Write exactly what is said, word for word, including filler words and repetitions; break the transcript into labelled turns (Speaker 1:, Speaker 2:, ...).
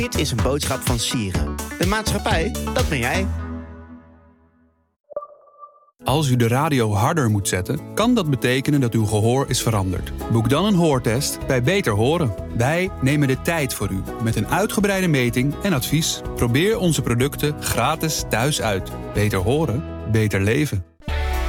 Speaker 1: Dit is een boodschap van Sieren. De maatschappij, dat ben jij.
Speaker 2: Als u de radio harder moet zetten, kan dat betekenen dat uw gehoor is veranderd. Boek dan een hoortest bij Beter Horen. Wij nemen de tijd voor u met een uitgebreide meting en advies. Probeer onze producten gratis thuis uit. Beter horen, beter leven.